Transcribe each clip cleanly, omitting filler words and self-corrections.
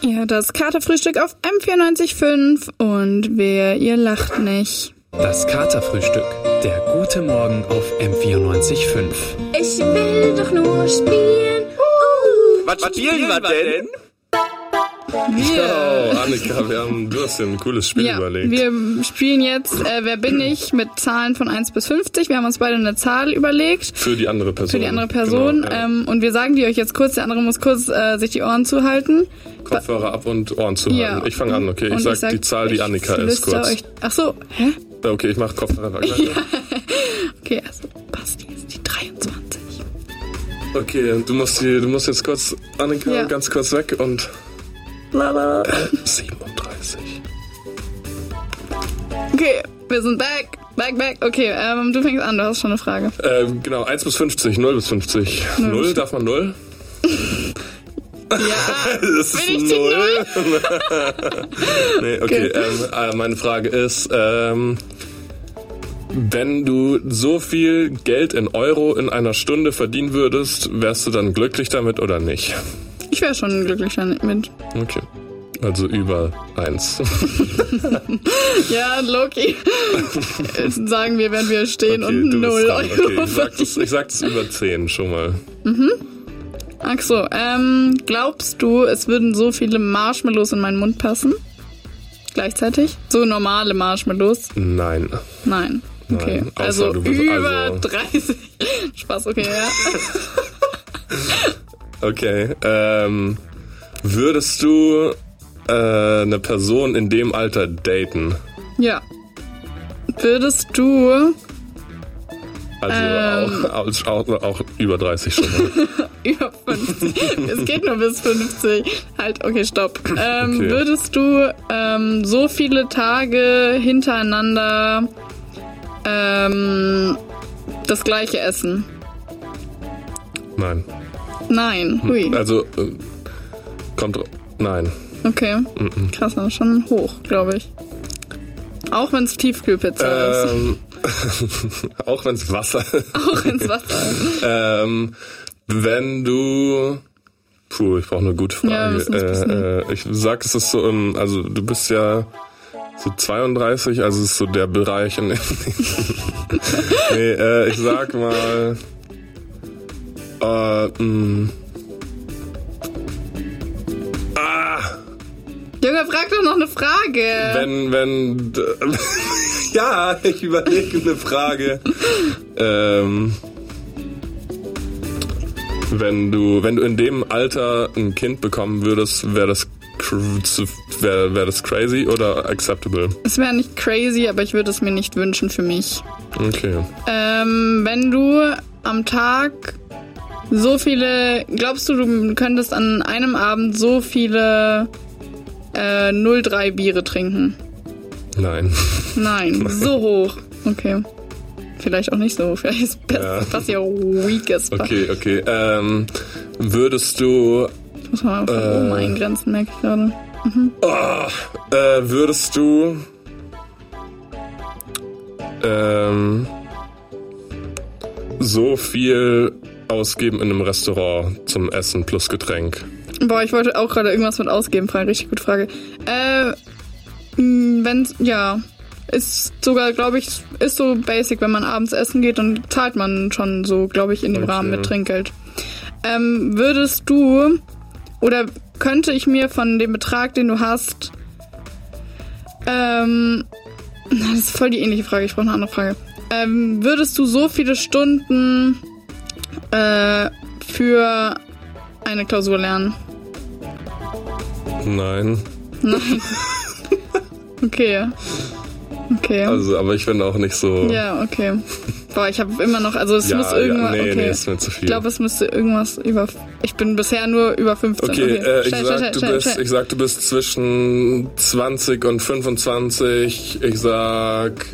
Ja, das Katerfrühstück auf M94.5 und ihr lacht nicht. Das Katerfrühstück. Der gute Morgen auf M94.5. Ich will doch nur spielen. Was spielen wir denn? Annika, du hast dir ein cooles Spiel überlegt. Wir spielen jetzt Wer bin ich mit Zahlen von 1 bis 50. Wir haben uns beide eine Zahl überlegt. Für die andere Person. Genau, ja. Und wir sagen die euch jetzt kurz, der andere muss kurz sich die Ohren zuhalten. Kopfhörer ab und Ohren zuhalten. Ja. Ich fange an, okay? Ich sag die Zahl, die Annika ist, kurz. Ach so, hä? Okay, ich mach Kopfhörer weg. Ja. Okay, also Basti ist die 23. Okay, du musst jetzt kurz, Annika, ganz kurz weg und... 37. Okay, wir sind back. Okay, du fängst an, du hast schon eine Frage. Genau, 1 bis 50, 0 bis 50. 0, darf man 0? Ja, das ist 0. Nee, okay. Meine Frage ist, wenn du so viel Geld in Euro in einer Stunde verdienen würdest, wärst du dann glücklich damit oder nicht? Ich wäre schon glücklich damit. Okay. Also über 1. Ja, Loki. Sagen wir, wenn wir stehen und 0 Euro. Okay, ich sag das über 10 schon mal. Ach so, glaubst du, es würden so viele Marshmallows in meinen Mund passen? Gleichzeitig? So normale Marshmallows? Nein. Okay, also über 30. Spaß, okay, ja. Okay, würdest du eine Person in dem Alter daten? Ja. Würdest du... Also auch über 30 schon mal. Über 50. Es geht nur bis 50. Halt, okay, stopp. Okay. Würdest du so viele Tage hintereinander das gleiche essen? Nein. Hui. Also, nein. Okay. Krass, aber schon hoch, glaube ich. Auch wenn es Tiefkühlpizza ist. Auch wenn es Wasser ist. Wenn du... ich brauche eine gute Frage. Ich sag, es ist so also du bist ja so 32, also es ist so der Bereich, in dem... Nee, ich sag mal... Junge, frag doch noch eine Frage. Wenn ja, ich überlege eine Frage. Wenn du in dem Alter ein Kind bekommen würdest, wäre das crazy oder acceptable? Es wäre nicht crazy, aber ich würde es mir nicht wünschen für mich. Okay. Wenn du am Tag so viele... Glaubst du könntest an einem Abend so viele 0,3 Biere trinken? Nein, so hoch. Okay. Vielleicht auch nicht so hoch. Vielleicht ist das ja weakest. Okay. Würdest du... Ich muss mal von oben eingrenzen, merke ich gerade. Würdest du... so viel ausgeben in einem Restaurant zum Essen plus Getränk? Boah, ich wollte auch gerade irgendwas mit ausgeben fragen. Richtig gute Frage. Ist sogar, glaube ich, ist so basic, wenn man abends essen geht, dann zahlt man schon so, glaube ich, in dem Rahmen mit Trinkgeld. Würdest du, oder könnte ich mir von dem Betrag, den du hast, das ist voll die ähnliche Frage, ich brauche eine andere Frage. Würdest du so viele Stunden für eine Klausur lernen? Nein. Okay. Also, aber ich bin auch nicht so... Ja, okay. Boah, ich habe immer noch... Also es muss irgendwas... Nee, ist mir zu viel. Ich glaube, es müsste irgendwas über... Ich bin bisher nur über 15. Okay, ich sag, du bist zwischen 20 und 25. Ich sag...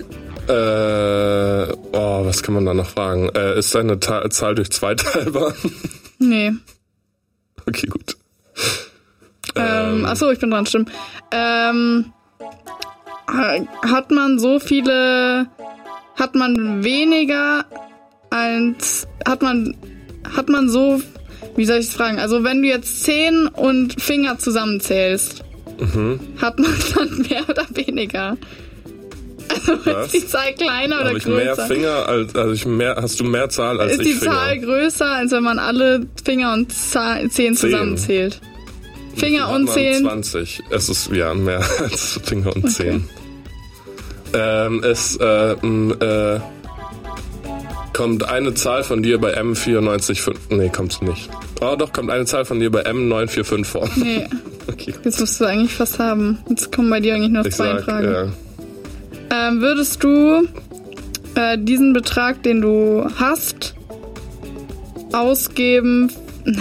was kann man da noch fragen? Ist deine Zahl durch 2 teilbar? Nee. Okay, gut. Achso, ich bin dran, stimmt. Hat man so viele... Hat man weniger als... Hat man so Wie soll ich es fragen? Also wenn du jetzt Zehen und Finger zusammenzählst, hat man dann mehr oder weniger? Also ist die Zahl kleiner oder größer? Mehr Finger hast du mehr Zahl als ich Finger? Ist die Zahl größer, als wenn man alle Finger und Zehen zusammenzählt? Finger und Zehen? 20. Es ist mehr als Finger und Zehen. Kommt eine Zahl von dir bei M94... Nee, kommt's nicht. Oh doch, kommt eine Zahl von dir bei M945 vor. Nee. Okay. Jetzt musst du eigentlich fast haben. Jetzt kommen bei dir eigentlich nur 2 in Frage. Würdest du diesen Betrag, den du hast, ausgeben,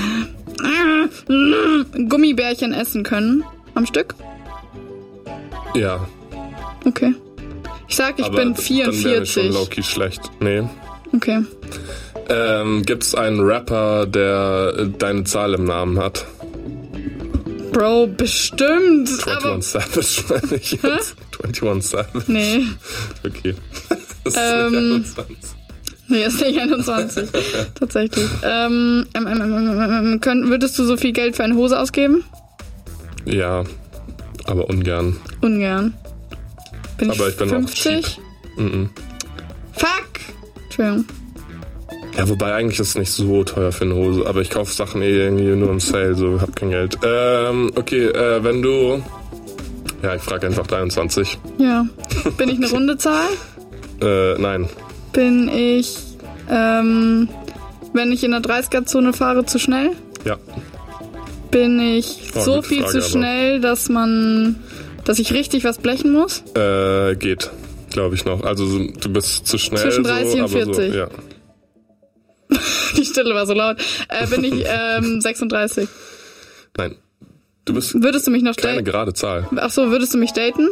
Gummibärchen essen können am Stück? Ja. Okay. Ich sag, ich bin 44. Dann wäre schon low-key schlecht. Nee. Okay. Gibt's einen Rapper, der deine Zahl im Namen hat? Bro, bestimmt. 21 Savage meine ich jetzt. 21 Savage. Nee. Okay. Das ist nicht 21. Nee, ist nicht 21. Tatsächlich. Würdest du so viel Geld für eine Hose ausgeben? Ja, aber ungern. Ungern. Aber ich bin 50? auch cheap. Fuck! Entschuldigung. Ja, wobei eigentlich ist es nicht so teuer für eine Hose, aber ich kaufe Sachen irgendwie nur im Sale, so hab kein Geld. Okay, wenn du... Ja, ich frage einfach 23. Ja. Bin ich eine runde Zahl? Nein. Bin ich, wenn ich in der 30er-Zone fahre, zu schnell? Ja. Bin ich so viel Frage, zu schnell, dass ich richtig was blechen muss? Geht, glaube ich noch. Also du bist zu schnell. Zwischen 30 und 40. So, ja. Die Stille war so laut. Bin ich 36? Nein. Würdest du mich noch daten? Keine gerade Zahl. Ach so, würdest du mich daten?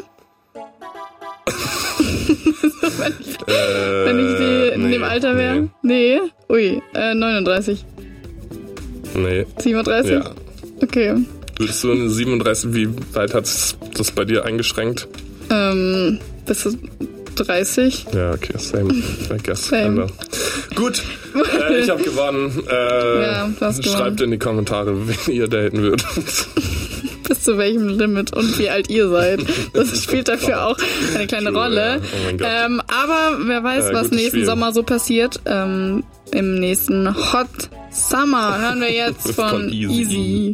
wenn ich in dem Alter wäre? Nee. Ui, 39. Nee. 37? Ja. Okay. Würdest du eine 37, wie weit hat das bei dir eingeschränkt? Bis zu 30. Ja, okay, same. I guess. Same. Gut, ich habe gewonnen. Ja, du hast gewonnen. Schreibt in die Kommentare, wen ihr daten würdet. Bis zu welchem Limit und wie alt ihr seid. Das spielt dafür auch eine kleine Rolle. Oh mein Gott. Aber wer weiß, was nächsten Sommer so passiert. Im nächsten Hot Summer hören wir jetzt von Easy.